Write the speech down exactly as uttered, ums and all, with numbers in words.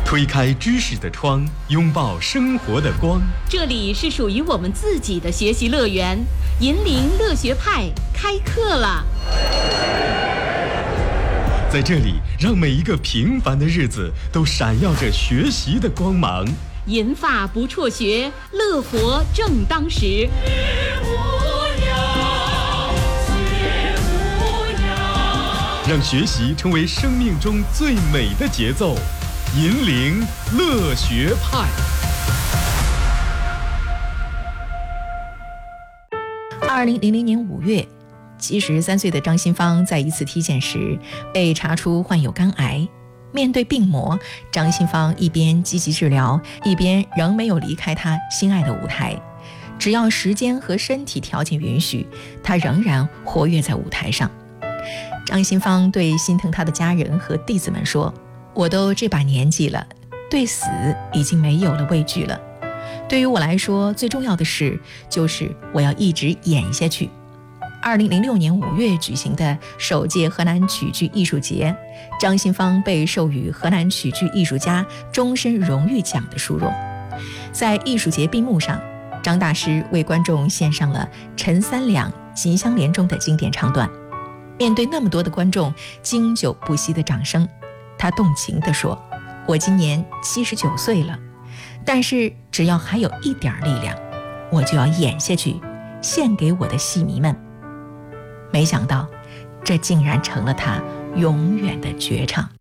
推开知识的窗，拥抱生活的光。 这里是属于我们自己的学习乐园，银铃乐学派开课了。 在这里，让每一个平凡的日子都闪耀着学习的光芒。 银发不辍学，乐活正当时。 让学习成为生命中最美的节奏。银铃乐学派。 二零零零年五月，七十三岁的张新芳在一次体检时被查出患有肝癌。面对病魔，张新芳一边积极治疗，一边仍没有离开她心爱的舞台。只要时间和身体条件允许，她仍然活跃在舞台上。张新芳对心疼她的家人和弟子们说：我都这把年纪了，对死已经没有了畏惧了。对于我来说，最重要的事就是我要一直演下去。二零零六年五月举行的首届河南曲剧艺术节，张新芳被授予河南曲剧艺术家终身荣誉奖的殊荣。在艺术节闭幕上，张大师为观众献上了《陈三两吉祥莲》中的经典唱段。面对那么多的观众经久不息的掌声，他动情地说：我今年七十九岁了，但是只要还有一点力量，我就要演下去，献给我的戏迷们。没想到，这竟然成了他永远的绝唱。